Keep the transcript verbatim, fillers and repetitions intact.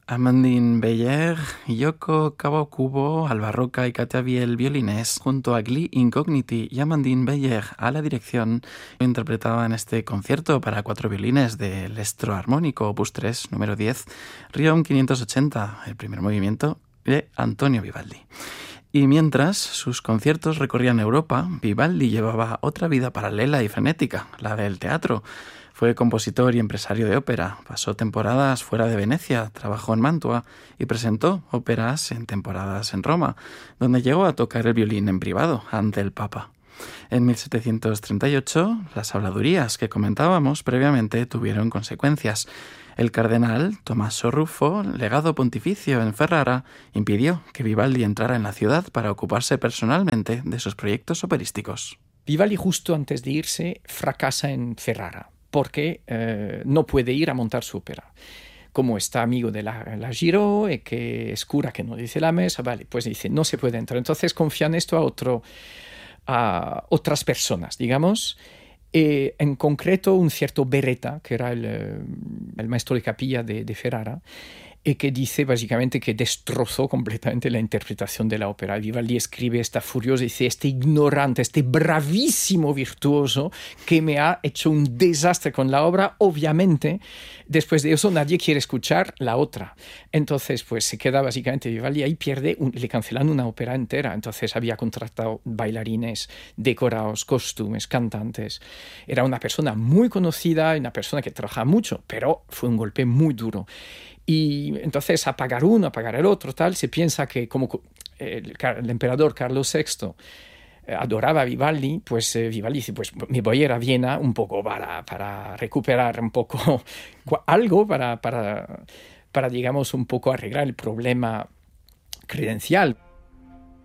Amandine Beyer, Yoko Kawakubo al barroca y Katia Biel violines, junto a Gli Incogniti y Amandine Beyer a la dirección, interpretaban este concierto para cuatro violines del Estro Armónico opus tres, número diez, Riom quinientos ochenta, el primer movimiento de Antonio Vivaldi. Y mientras sus conciertos recorrían Europa, Vivaldi llevaba otra vida paralela y frenética, la del teatro. Fue compositor y empresario de ópera, pasó temporadas fuera de Venecia, trabajó en Mantua y presentó óperas en temporadas en Roma, donde llegó a tocar el violín en privado ante el Papa. En mil setecientos treinta y ocho, las habladurías que comentábamos previamente tuvieron consecuencias. El cardenal Tommaso Ruffo, legado pontificio en Ferrara, impidió que Vivaldi entrara en la ciudad para ocuparse personalmente de sus proyectos operísticos. Vivaldi, justo antes de irse, fracasa en Ferrara, porque eh, no puede ir a montar su ópera. Como está amigo de la, la Giraud y que es cura que no dice la mesa, vale, pues dice, no se puede entrar. Entonces confían esto a, otro, a otras personas, digamos. Eh, en concreto, un cierto Beretta, que era el, el maestro de capilla de, de Ferrara, y que dice básicamente que destrozó completamente la interpretación de la ópera. Vivaldi escribe, está furioso, dice, este ignorante, este bravísimo virtuoso que me ha hecho un desastre con la obra. Obviamente, después de eso nadie quiere escuchar la otra. Entonces, pues se queda básicamente Vivaldi ahí, pierde, un, le cancelan una ópera entera. Entonces había contratado bailarines, decorados, costumes, cantantes. Era una persona muy conocida, una persona que trabajaba mucho, pero fue un golpe muy duro. Y entonces apagar uno, apagar el otro, tal, se piensa que como el, el emperador Carlos sexto adoraba a Vivaldi, pues eh, Vivaldi dice, pues me voy a ir a Viena un poco para, para recuperar un poco algo, para, para, para, digamos, un poco arreglar el problema credencial.